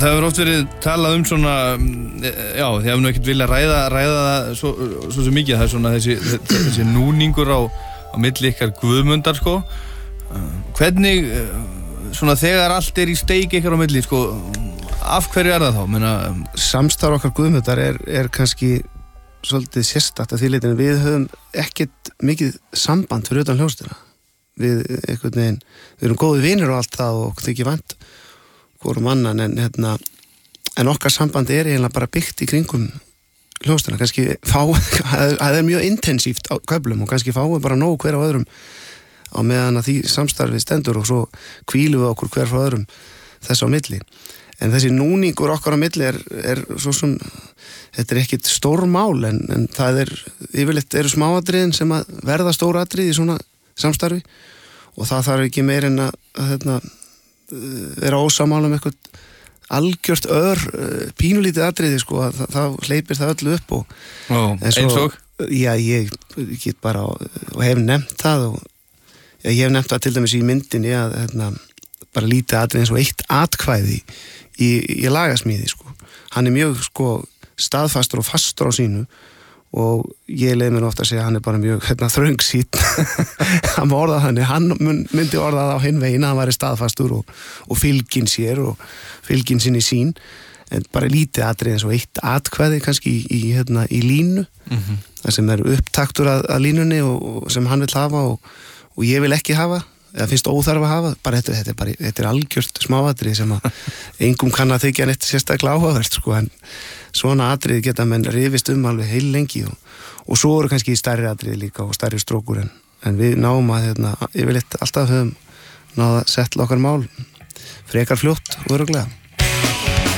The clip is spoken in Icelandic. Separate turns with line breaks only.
Það hefur oft verið talað svona, já, þið hefur nú ekkert viljað ræða það svo mikið, það svona þessi núningur á milli ykkar Guðmundar, sko. Hvernig, svona þegar allt í steik ykkar á milli, sko, af hverju það þá? Meina,
samstarf okkar Guðmundar er kannski svolítið sérstakt að því leitinu. Við höfum ekkert mikið samband fyrir utan hljómsveitina. Við einhvern veginn, við erum góði vinir og allt það og þykir vænt hvorum annan en okkar samband eiginlega bara byggt í kringum hljómsveitina. Kannski það mjög intensíft á köflum og kannski fáum bara nóg hver á öðrum á meðan að því samstarfið stendur og svo hvílum við okkur hver frá öðrum þess á milli. En þessi núningur okkar á milli er svo sem, þetta ekkit stór mál en það yfirleitt eru smáatriðin sem að verða stór atrið í svona samstarfi og það þarf ekki meir en að vera ósamála eitthvað algjört pínulítið atriði, sko, það hleypir það öllu upp og
eins og?
Já, ég get bara og hef nefnt það og ég hef nefnt það til dæmis í myndinni að bara lítið atrið eins og eitt atkvæði í lagasmíði, sko. Hann mjög, sko, staðfastur og fastur á sínu og ég leið mér ofta að segja að hann bara mjög þröngsýnn. Hann orðað þannig, hann myndi orðað á hinn veginn að hann væri staðfastur og fylginn sér og fylginn sinni sín, en bara lítið atrið eins og eitt atkvæði kannski í línu, það sem upptaktur að línunni og sem hann vill hafa og ég vil ekki hafa, eða finnst óþarf að hafa, bara þetta algjört smáatrið sem að engum kann að þykja neitt sérstaklega áhugavert, sko, en svona atrið geta menn rifist alveg heil lengi og svo eru kannski stærri atrið líka og stærri strókur en við náum að yfirleitt alltaf höfum náða að setla okkar mál frekar fljótt og örugglega.